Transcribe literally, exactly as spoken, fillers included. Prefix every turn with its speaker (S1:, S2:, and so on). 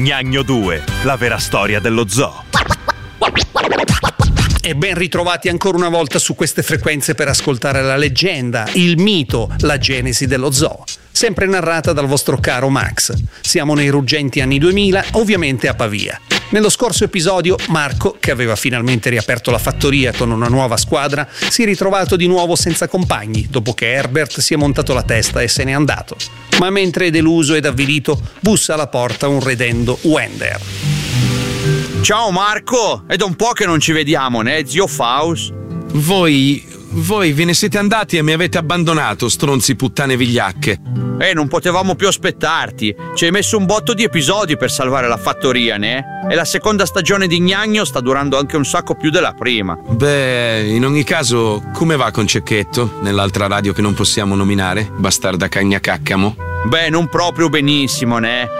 S1: Gnagno due, la vera storia dello zoo.
S2: E ben ritrovati ancora una volta su queste frequenze per ascoltare la leggenda, il mito, la genesi dello zoo. Sempre narrata dal vostro caro Max. Siamo nei ruggenti anni duemila, ovviamente a Pavia. Nello scorso episodio Marco, che aveva finalmente riaperto la fattoria con una nuova squadra, si è ritrovato di nuovo senza compagni, dopo che Herbert si è montato la testa e se n'è andato. Ma mentre è deluso ed avvilito, bussa alla porta un redendo Wender.
S3: Ciao Marco, è da un po' che non ci vediamo, né, zio Faust?
S4: Voi... voi ve ne siete andati e mi avete abbandonato, stronzi puttane vigliacche.
S3: Eh, non potevamo più aspettarti. Ci hai messo un botto di episodi per salvare la fattoria, né? E la seconda stagione di Gnagno sta durando anche un sacco più della prima.
S4: Beh, in ogni caso, come va con Cecchetto, nell'altra radio che non possiamo nominare? Bastarda cagnacaccamo?
S3: Beh, non proprio benissimo, né?